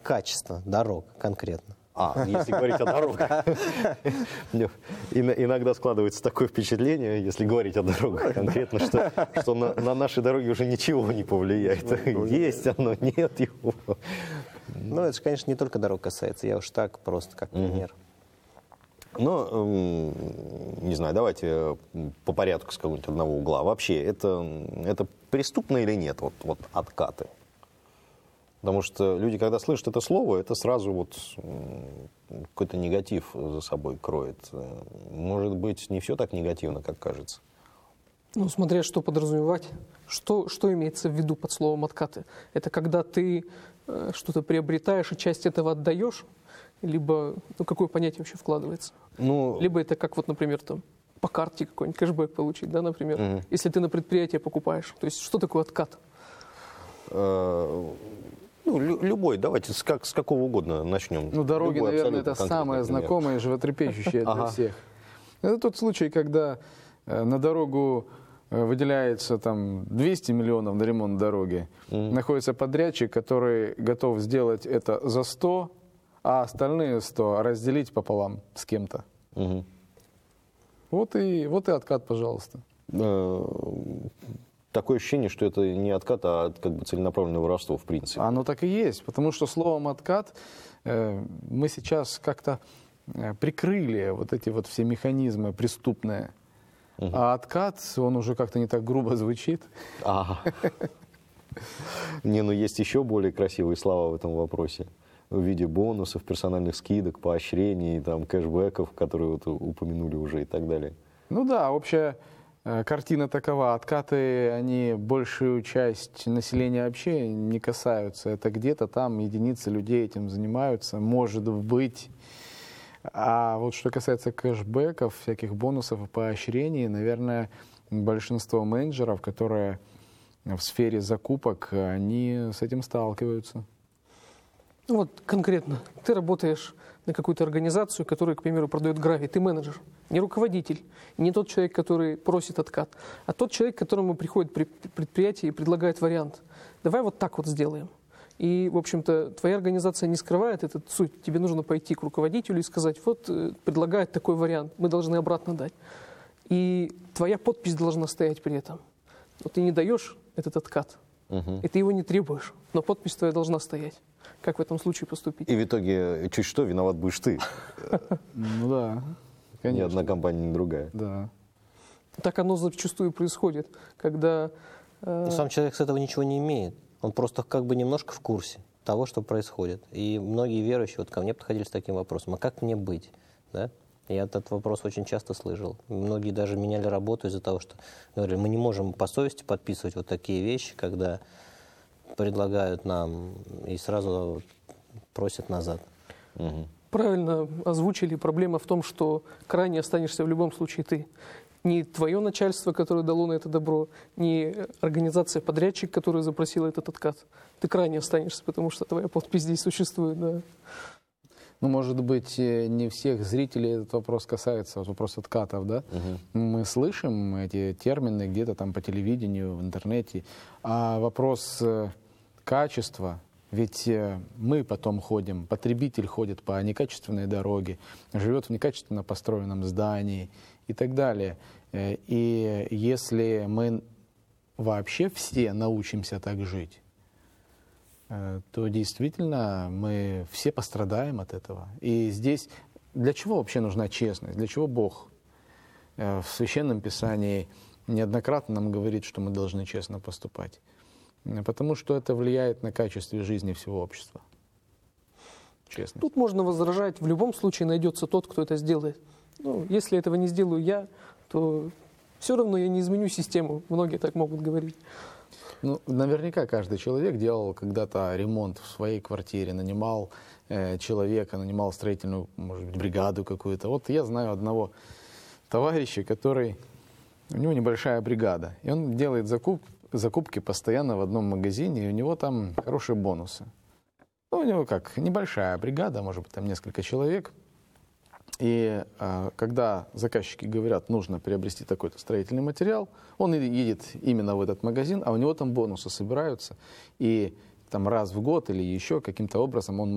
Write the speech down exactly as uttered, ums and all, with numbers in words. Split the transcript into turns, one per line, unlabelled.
качество дорог конкретно.
А, если говорить о дорогах. Иногда складывается такое впечатление, если говорить о дорогах конкретно, что, что на, на наши дороги уже ничего не повлияет. Есть оно, нет его.
Ну, это же, конечно, не только дорог касается. Я уж так просто, как пример.
Ну, не знаю, давайте по порядку с какого-нибудь одного угла. Вообще, это, это преступно или нет, вот, вот откаты? Потому что люди, когда слышат это слово, это сразу вот какой-то негатив за собой кроет. Может быть, не все так негативно, как кажется.
Ну, смотря что подразумевать. Что, что имеется в виду под словом «откаты»? Это когда ты э, что-то приобретаешь и часть этого отдаешь? Либо, ну, какое понятие вообще вкладывается? Ну, либо это как, вот, например, там, по карте какой-нибудь кэшбэк получить, да, например, угу. Если ты на предприятие покупаешь. То есть, что такое откат?
Ну, любой, давайте с, как, с какого угодно начнем.
Ну, дороги, любой, наверное, это самое пример. Знакомое и животрепещущее для ага. всех. Это тот случай, когда э, на дорогу э, выделяется там двести миллионов на ремонт дороги, mm-hmm. находится подрядчик, который готов сделать это за сто, а остальные сто разделить пополам с кем-то. Mm-hmm. Вот, и, вот и откат, пожалуйста.
Такое ощущение, что это не откат, а как бы целенаправленное воровство, в принципе.
Оно так и есть, потому что словом «откат» э, мы сейчас как-то э, прикрыли вот эти вот все механизмы преступные. Угу. А откат, он уже как-то не так грубо звучит.
Не, ну есть еще более красивые слова в этом вопросе. В виде бонусов, персональных скидок, поощрений, там, кэшбэков, которые вот упомянули уже и так далее.
Ну да, общая картина такова. Откаты, они большую часть населения вообще не касаются. Это где-то там единицы людей этим занимаются, может быть. А вот что касается кэшбэков, всяких бонусов и поощрений, наверное, большинство менеджеров, которые в сфере закупок, они с этим сталкиваются.
Ну вот конкретно, ты работаешь на какую-то организацию, которая, к примеру, продает гравий, ты менеджер, не руководитель, не тот человек, который просит откат, а тот человек, к которому приходит предприятие и предлагает вариант. Давай вот так вот сделаем. И, в общем-то, твоя организация не скрывает этот суть. Тебе нужно пойти к руководителю и сказать, вот предлагает такой вариант, мы должны обратно дать. И твоя подпись должна стоять при этом. Но ты не даешь этот откат, угу. и ты его не требуешь, но подпись твоя должна стоять. Как в этом случае поступить?
И в итоге, чуть что, виноват будешь ты.
Ну да, конечно.
Ни одна компания, ни другая.
Да.
Так оно зачастую происходит, когда...
Сам человек с этого ничего не имеет. Он просто как бы немножко в курсе того, что происходит. И многие верующие вот ко мне подходили с таким вопросом, а как мне быть? Да? Я этот вопрос очень часто слышал. Многие даже меняли работу из-за того, что говорили, мы не можем по совести подписывать вот такие вещи, когда предлагают нам и сразу просят назад.
Угу. Правильно озвучили. Проблема в том, что крайне останешься в любом случае ты. Не твое начальство, которое дало на это добро, не организация-подрядчик, которая запросила этот откат. Ты крайне останешься, потому что твоя подпись здесь существует. Да.
Ну, может быть, не всех зрителей этот вопрос касается, вот вопрос откатов, да? Угу. Мы слышим эти термины где-то там по телевидению, в интернете, а вопрос качества, ведь мы потом ходим, потребитель ходит по некачественной дороге, живет в некачественно построенном здании и так далее. И если мы вообще все научимся так жить, то действительно мы все пострадаем от этого. И здесь для чего вообще нужна честность? Для чего Бог в Священном Писании неоднократно нам говорит, что мы должны честно поступать? Потому что это влияет на качество жизни всего общества. Честность.
Тут можно возражать. В любом случае найдется тот, кто это сделает. Ну, если этого не сделаю я, то все равно я не изменю систему. Многие так могут говорить.
Ну, наверняка каждый человек делал когда-то ремонт в своей квартире, нанимал э, человека, нанимал строительную, может быть, бригаду какую-то. Вот я знаю одного товарища, который... У него небольшая бригада, и он делает закуп, закупки постоянно в одном магазине, и у него там хорошие бонусы. Ну, у него как, небольшая бригада, может быть, там несколько человек. И а, когда заказчики говорят, нужно приобрести такой-то строительный материал, он едет именно в этот магазин, а у него там бонусы собираются. И там раз в год или еще каким-то образом он